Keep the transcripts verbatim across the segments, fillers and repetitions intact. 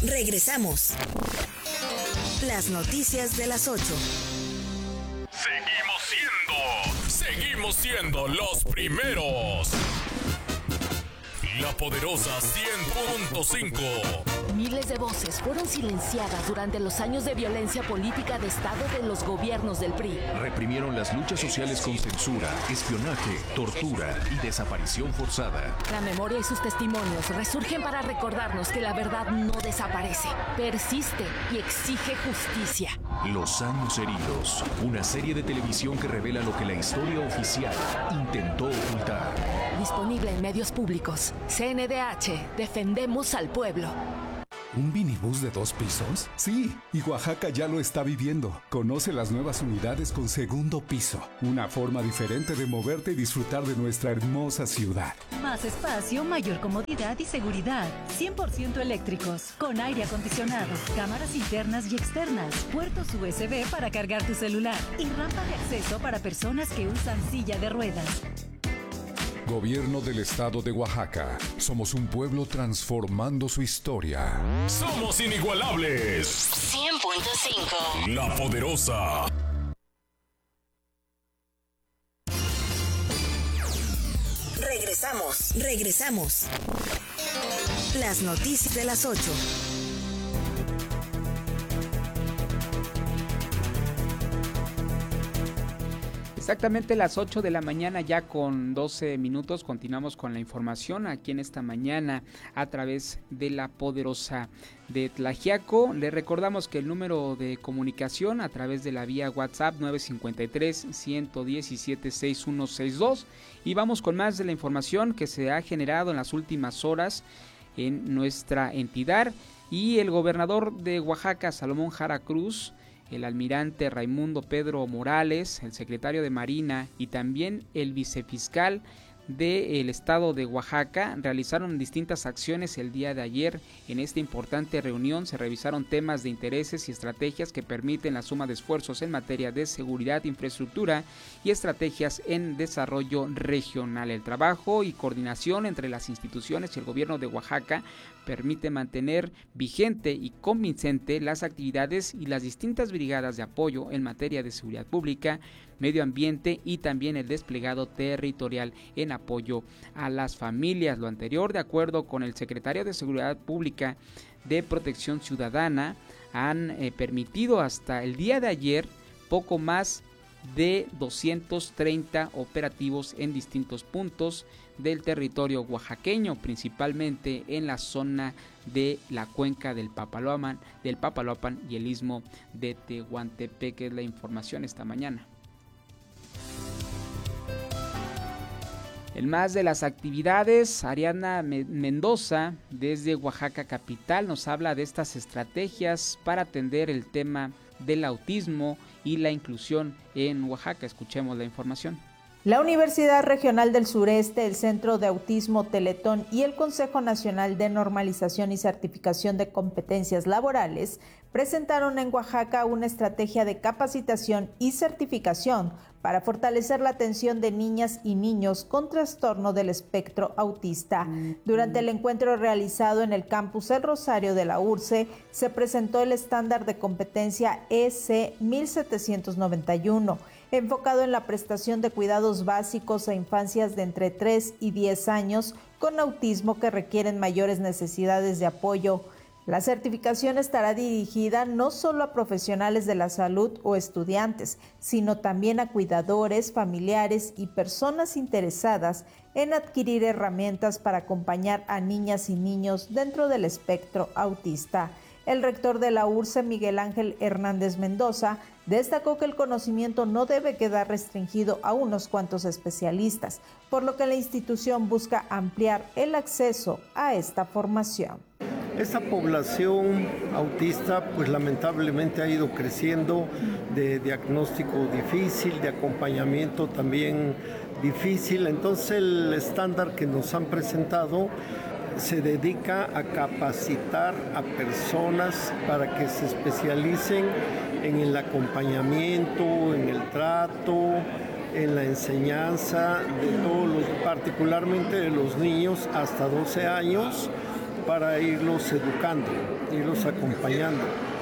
Regresamos. Las noticias de las ocho. Seguimos siendo, seguimos siendo los primeros. La poderosa cien punto cinco. Miles de voces fueron silenciadas durante los años de violencia política de Estado de los gobiernos del P R I. Reprimieron las luchas sociales con censura, espionaje, tortura y desaparición forzada. La memoria y sus testimonios resurgen para recordarnos que la verdad no desaparece, persiste y exige justicia. Los años heridos, una serie de televisión que revela lo que la historia oficial intentó ocultar. Disponible en medios públicos. C N D H, defendemos al pueblo. ¿Un minibús de dos pisos? Sí, y Oaxaca ya lo está viviendo. Conoce las nuevas unidades con segundo piso. Una forma diferente de moverte y disfrutar de nuestra hermosa ciudad. Más espacio, mayor comodidad y seguridad. cien por ciento eléctricos, con aire acondicionado, cámaras internas y externas, puertos U S B para cargar tu celular y rampa de acceso para personas que usan silla de ruedas. Gobierno del Estado de Oaxaca. Somos un pueblo transformando su historia. Somos inigualables. cien punto cinco. La poderosa. Regresamos, regresamos. Las noticias de las ocho. Exactamente las ocho de la mañana, ya con doce minutos, continuamos con la información aquí en esta mañana a través de la poderosa de Tlaxiaco. Le recordamos que el número de comunicación a través de la vía WhatsApp nueve cinco tres, uno uno siete, seis uno seis dos, y vamos con más de la información que se ha generado en las últimas horas en nuestra entidad. Y el gobernador de Oaxaca, Salomón Jara Cruz, el almirante Raimundo Pedro Morales, el secretario de Marina y también el vicefiscal del estado de Oaxaca realizaron distintas acciones el día de ayer. En esta importante reunión se revisaron temas de intereses y estrategias que permiten la suma de esfuerzos en materia de seguridad, infraestructura y estrategias en desarrollo regional. El trabajo y coordinación entre las instituciones y el gobierno de Oaxaca permite mantener vigente y convincente las actividades y las distintas brigadas de apoyo en materia de seguridad pública, medio ambiente y también el desplegado territorial en apoyo a las familias. Lo anterior, de acuerdo con el secretario de Seguridad Pública de Protección Ciudadana, han eh, permitido hasta el día de ayer poco más de doscientos treinta operativos en distintos puntos del territorio oaxaqueño, principalmente en la zona de la cuenca del Papaloapan, del Papaloapan y el istmo de Tehuantepec, que es la información esta mañana. En más de las actividades, Ariana Mendoza, desde Oaxaca capital, nos habla de estas estrategias para atender el tema del autismo y la inclusión en Oaxaca. Escuchemos la información. La Universidad Regional del Sureste, el Centro de Autismo Teletón y el Consejo Nacional de Normalización y Certificación de Competencias Laborales presentaron en Oaxaca una estrategia de capacitación y certificación para fortalecer la atención de niñas y niños con trastorno del espectro autista. Durante el encuentro realizado en el campus El Rosario de la U R S E, se presentó el estándar de competencia E C mil setecientos noventa y uno, enfocado en la prestación de cuidados básicos a infancias de entre tres y diez años con autismo que requieren mayores necesidades de apoyo. La certificación estará dirigida no solo a profesionales de la salud o estudiantes, sino también a cuidadores, familiares y personas interesadas en adquirir herramientas para acompañar a niñas y niños dentro del espectro autista. El rector de la U R S E, Miguel Ángel Hernández Mendoza, destacó que el conocimiento no debe quedar restringido a unos cuantos especialistas, por lo que la institución busca ampliar el acceso a esta formación. Esta población autista pues lamentablemente ha ido creciendo, de diagnóstico difícil, de acompañamiento también difícil. Entonces el estándar que nos han presentado se dedica a capacitar a personas para que se especialicen en el acompañamiento, en el trato, en la enseñanza de todos los, particularmente de los niños hasta doce años, para irlos educando, irlos acompañando.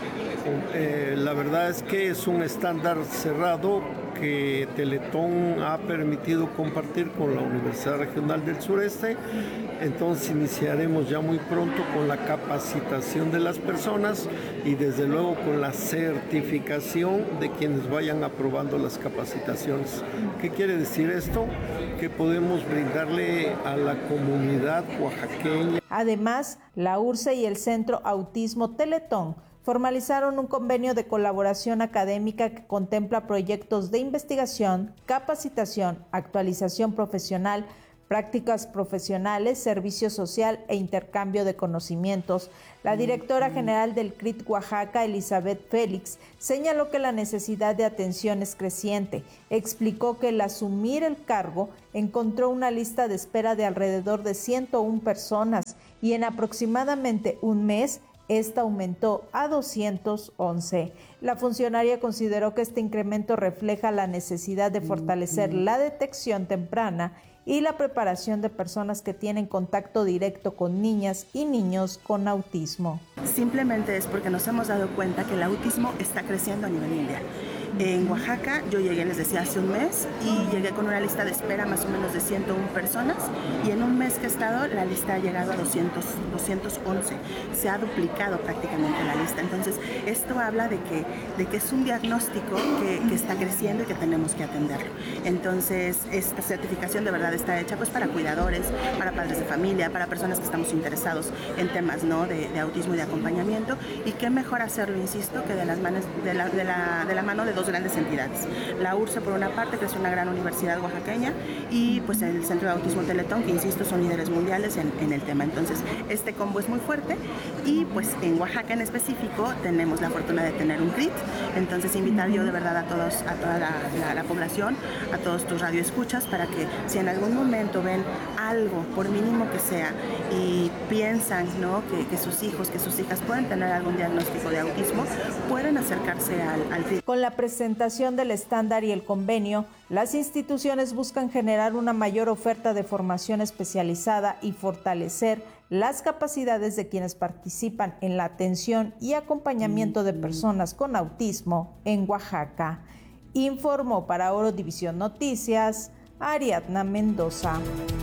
Eh, la verdad es que es un estándar cerrado que Teletón ha permitido compartir con la Universidad Regional del Sureste. Entonces iniciaremos ya muy pronto con la capacitación de las personas y desde luego con la certificación de quienes vayan aprobando las capacitaciones. ¿Qué quiere decir esto? Que podemos brindarle a la comunidad oaxaqueña. Además, la U R S S E y el Centro Autismo Teletón formalizaron un convenio de colaboración académica que contempla proyectos de investigación, capacitación, actualización profesional, prácticas profesionales, servicio social e intercambio de conocimientos. La directora general del C R I T Oaxaca, Elizabeth Félix, señaló que la necesidad de atención es creciente. Explicó que al asumir el cargo encontró una lista de espera de alrededor de ciento una personas y en aproximadamente un mes esta aumentó a doscientos once. La funcionaria consideró que este incremento refleja la necesidad de fortalecer la detección temprana y la preparación de personas que tienen contacto directo con niñas y niños con autismo. Simplemente es porque nos hemos dado cuenta que el autismo está creciendo a nivel mundial. En Oaxaca yo llegué, les decía, hace un mes y llegué con una lista de espera más o menos de ciento una personas y en un mes que he estado la lista ha llegado a doscientos, doscientos once. Se ha duplicado prácticamente la lista. Entonces esto habla de que, de que es un diagnóstico que, que está creciendo y que tenemos que atenderlo. Entonces esta certificación de verdad está hecha pues para cuidadores, para padres de familia, para personas que estamos interesados en temas, ¿no?, de, de autismo y de acompañamiento, y qué mejor hacerlo, insisto, que de, las manos, de, la, de, la, de la mano de dos grandes entidades. La U R S S E por una parte, que es una gran universidad oaxaqueña, y pues el Centro de Autismo Teletón, que insisto son líderes mundiales en, en el tema. Entonces este combo es muy fuerte y pues en Oaxaca en específico tenemos la fortuna de tener un C R I T. Entonces invitar yo de verdad a todos, a toda la, la, la población, a todos tus radioescuchas, para que si en algún momento ven algo, por mínimo que sea, y piensan, ¿no?, que, que sus hijos, que sus hijas pueden tener algún diagnóstico de autismo, pueden acercarse al, al C R I T. Con la presentación del estándar y el convenio, las instituciones buscan generar una mayor oferta de formación especializada y fortalecer las capacidades de quienes participan en la atención y acompañamiento de personas con autismo en Oaxaca. Informó para Oro División Noticias, Ariadna Mendoza.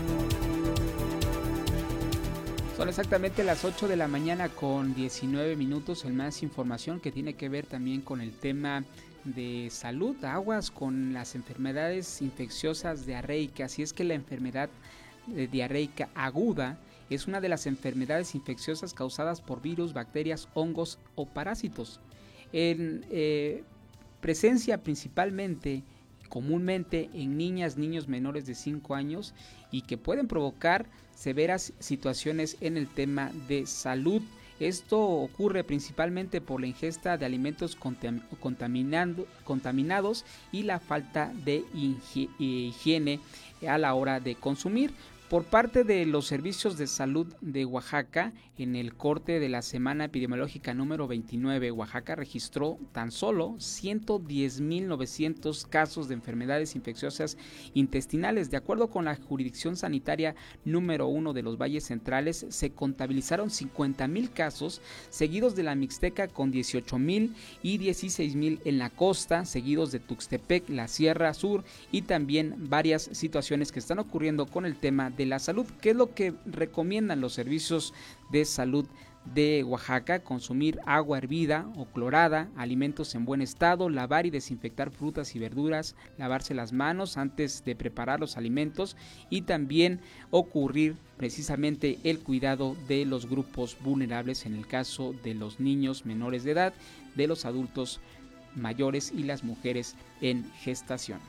Son exactamente las ocho de la mañana con diecinueve minutos. En más información que tiene que ver también con el tema de salud, aguas con las enfermedades infecciosas diarreicas. Y es que la enfermedad diarreica aguda es una de las enfermedades infecciosas causadas por virus, bacterias, hongos o parásitos. En eh, presencia principalmente, comúnmente en niñas, niños menores de cinco años, y que pueden provocar severas situaciones en el tema de salud. Esto ocurre principalmente por la ingesta de alimentos contam- contaminando, contaminados y la falta de higiene a la hora de consumir. Por parte de los servicios de salud de Oaxaca, en el corte de la semana epidemiológica número veintinueve, Oaxaca registró tan solo ciento diez mil novecientos casos de enfermedades infecciosas intestinales. De acuerdo con la jurisdicción sanitaria número uno de los Valles Centrales, se contabilizaron cincuenta mil casos, seguidos de la Mixteca con dieciocho mil y dieciséis mil en la costa, seguidos de Tuxtepec, la Sierra Sur, y también varias situaciones que están ocurriendo con el tema de de la salud. ¿Qué es lo que recomiendan los servicios de salud de Oaxaca? Consumir agua hervida o clorada, alimentos en buen estado, lavar y desinfectar frutas y verduras, lavarse las manos antes de preparar los alimentos, y también ocurrir precisamente el cuidado de los grupos vulnerables, en el caso de los niños menores de edad, de los adultos mayores y las mujeres en gestación.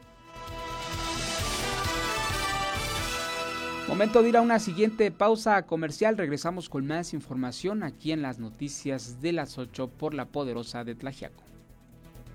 Momento de ir a una siguiente pausa comercial. Regresamos con más información aquí en las noticias de las ocho por La Poderosa de Tlaxiaco.